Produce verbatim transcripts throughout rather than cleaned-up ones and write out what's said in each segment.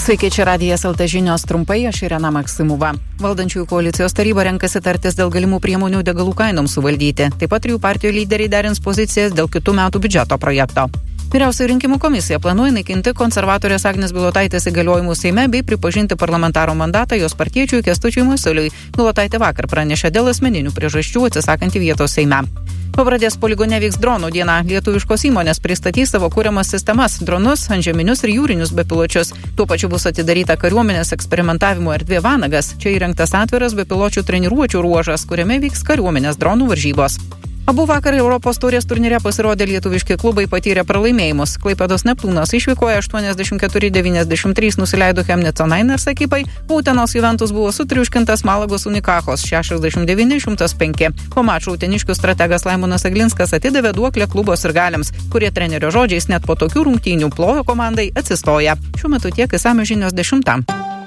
Sveiki, čia Radijas L T žinios trumpai, aš Irena Maksimova. Valdančiųjų koalicijos taryba renkasi tartis dėl galimų priemonių degalų kainoms suvaldyti. Taip pat trijų partijų lyderiai derins pozicijas dėl kitų metų biudžeto projekto. Vyriausioji rinkimų komisija planuoja naikinti konservatorės Agnės Bilotaitės įgaliojimus Seime bei pripažinti parlamentaro mandatą jos partiečiui Kęstučiui Masiuliui. Bilotaitė vakar pranešė dėl asmeninių priežasčių atsisakantį vietos Seime. Pabradės poligone vyks dronų diena. Lietuviškos įmonės pristatys savo kuriamas sistemas, dronus, antžeminius ir jūrinius bepiločius. Tuo pačiu bus atidaryta kariuomenės eksperimentavimo erdvė Vanagas. Čia įrengtas atviras bepiločių treniruočių ruožas, kuriame vyks kariuomenės dronų varžybos. Abu vakar Europos taurės turnyre pasirodė lietuviški klubai patyrė pralaimėjimus. Klaipėdos Neptūnas išvykoje aštuoniasdešimt keturi devyniasdešimt trys nusileido Chemnitzo Niners ekipai, Utenos Juventus buvo sutriuškintas Malagos Unikachos šešiasdešimt devyni šimtas penki. Po mačo uteniškių strategas Laimonas Aglinskas atidavė duoklę klubo sirgaliams, kurie trenerio žodžiais net po tokių rungtynių plojo komandai atsistoja. Šiuo metu tiek išsamios žinios dešimtą.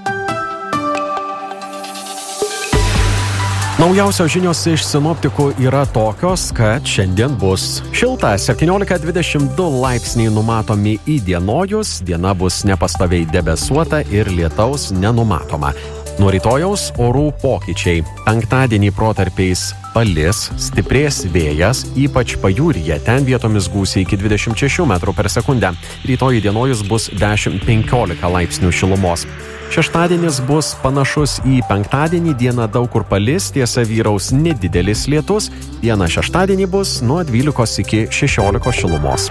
Naujausios žinios iš sinoptikų yra tokios, kad šiandien bus šilta, septyniolika dvidešimt du laipsniai numatomi įdienojus, diena bus nepastoviai debesuota ir lietaus nenumatoma. Nuo rytojaus orų pokyčiai. Penktadienį protarpiais palis, stiprės vėjas, ypač pajūryje, ten vietomis gūsiai iki dvidešimt šešių metrų per sekundę. Rytoj įdienojus bus dešimt penkiolika laipsnių šilumos. Šeštadienis bus panašus į penktadienį, dieną daug kur palis, tiesa vyraus nedidelis lietus, dieną šeštadienį bus nuo dvylikos iki šešiolikos šilumos.